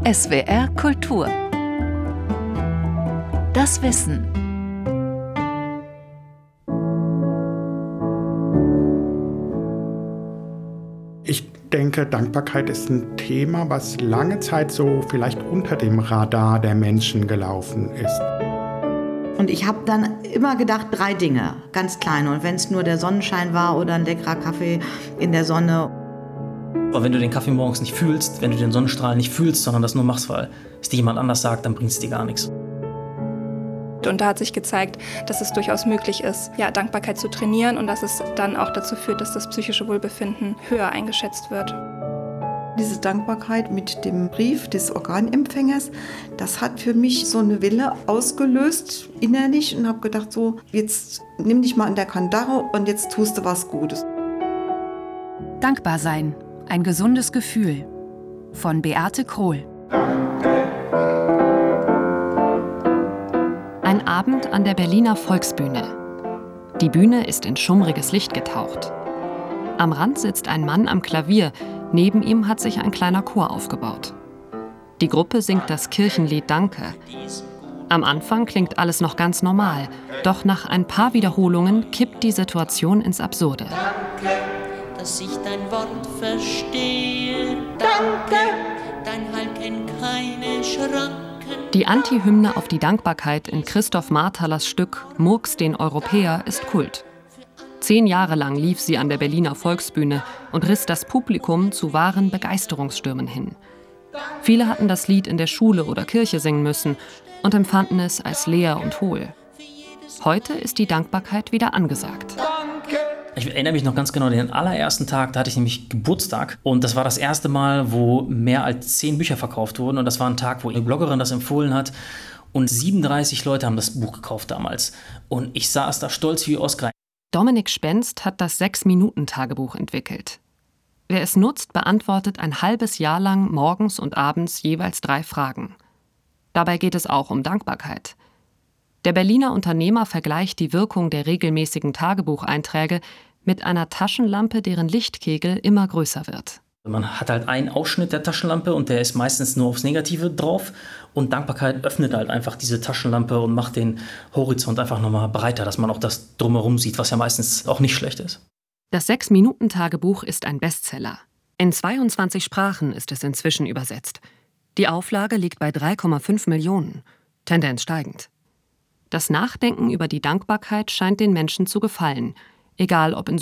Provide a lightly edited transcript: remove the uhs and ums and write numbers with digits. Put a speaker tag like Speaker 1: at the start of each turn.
Speaker 1: SWR Kultur. Das Wissen.
Speaker 2: Ich denke, Dankbarkeit ist ein Thema, was lange Zeit so vielleicht unter dem Radar der Menschen gelaufen ist.
Speaker 3: Und ich habe dann immer gedacht, 3 Dinge, ganz kleine. Und wenn es nur der Sonnenschein war oder ein leckerer Kaffee in der Sonne.
Speaker 4: Aber wenn du den Kaffee morgens nicht fühlst, wenn du den Sonnenstrahl nicht fühlst, sondern das nur machst, weil es dir jemand anders sagt, dann bringt es dir gar nichts.
Speaker 5: Und da hat sich gezeigt, dass es durchaus möglich ist, Dankbarkeit zu trainieren und dass es dann auch dazu führt, dass das psychische Wohlbefinden höher eingeschätzt wird.
Speaker 6: Diese Dankbarkeit mit dem Brief des Organempfängers, das hat für mich so eine Welle ausgelöst innerlich und habe gedacht, so, jetzt nimm dich mal an der Kandare und jetzt tust du was Gutes.
Speaker 7: Dankbar sein, ein gesundes Gefühl. Von Beate Krohl. Ein Abend an der Berliner Volksbühne. Die Bühne ist in schummriges Licht getaucht. Am Rand sitzt ein Mann am Klavier, neben ihm hat sich ein kleiner Chor aufgebaut. Die Gruppe singt das Kirchenlied Danke. Am Anfang klingt alles noch ganz normal, doch nach ein paar Wiederholungen kippt die Situation ins Absurde.
Speaker 8: Danke, dass ich dein Wort verstehe. Danke, dein Heil kennt keine Schranken.
Speaker 7: Die Antihymne auf die Dankbarkeit in Christoph Marthalers Stück Murks den Europäer ist Kult. 10 Jahre lang lief sie an der Berliner Volksbühne und riss das Publikum zu wahren Begeisterungsstürmen hin. Viele hatten das Lied in der Schule oder Kirche singen müssen und empfanden es als leer und hohl. Heute ist die Dankbarkeit wieder angesagt.
Speaker 4: Ich erinnere mich noch ganz genau, den allerersten Tag, da hatte ich nämlich Geburtstag. Und das war das erste Mal, wo mehr als 10 Bücher verkauft wurden. Und das war ein Tag, wo eine Bloggerin das empfohlen hat. Und 37 Leute haben das Buch gekauft damals. Und ich saß da stolz wie Oskar.
Speaker 7: Dominik Spenst hat das 6-Minuten-Tagebuch entwickelt. Wer es nutzt, beantwortet ein halbes Jahr lang morgens und abends jeweils 3 Fragen. Dabei geht es auch um Dankbarkeit. Der Berliner Unternehmer vergleicht die Wirkung der regelmäßigen Tagebucheinträge mit einer Taschenlampe, deren Lichtkegel immer größer wird.
Speaker 4: Man hat halt einen Ausschnitt der Taschenlampe und der ist meistens nur aufs Negative drauf. Und Dankbarkeit öffnet halt einfach diese Taschenlampe und macht den Horizont einfach nochmal breiter, dass man auch das Drumherum sieht, was ja meistens auch nicht schlecht ist.
Speaker 7: Das 6-Minuten-Tagebuch ist ein Bestseller. In 22 Sprachen ist es inzwischen übersetzt. Die Auflage liegt bei 3,5 Millionen, Tendenz steigend. Das Nachdenken über die Dankbarkeit scheint den Menschen zu gefallen, egal ob in